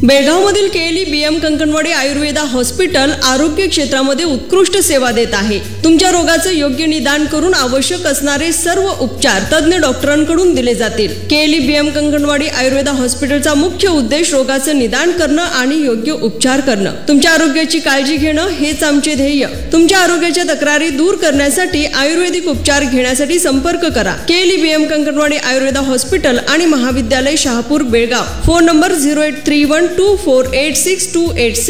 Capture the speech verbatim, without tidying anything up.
बेळगावमधील KLE BM Kankanwadi Ayurveda hospital आरोग्य क्षेत्रामध्ये उत्कृष्ट सेवा देत आहे। तुमच्या रोगाचं योग्य निदान करून आवश्यक असणारे सर्व उपचार तज्ञ डॉक्टरांकडून दिले जातील। केएलई बीएम कंकणवाडी आयुर्वेदा हॉस्पिटलचा मुख्य उद्देश रोगाचं निदान करणं आणि योग्य उपचार करणं। तुमच्या आरोग्याची काळजी घेणं हेच आमचे ध्येय। तुमच्या आरोग्याच्या तक्रारी दूर करण्यासाठी आयुर्वेदिक उपचार घेण्यासाठी संपर्क करा। KLE BM Kankanwadi Ayurveda hospital आणि महाविद्यालय Shahapur Belgaum. Phone number zero eight three one two four eight six to eight six.